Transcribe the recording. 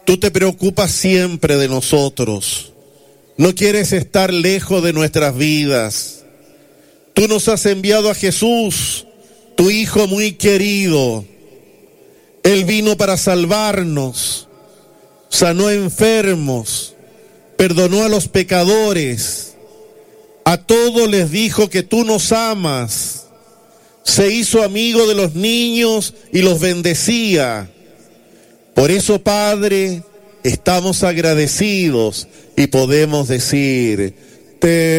Tú te preocupas siempre de nosotros. No quieres estar lejos de nuestras vidas. Tú nos has enviado a Jesús, tu Hijo muy querido. Él vino para salvarnos, sanó enfermos, perdonó a los pecadores. A todos les dijo que tú nos amas. Se hizo amigo de los niños y los bendecía. Por eso, Padre, estamos agradecidos y podemos decir, te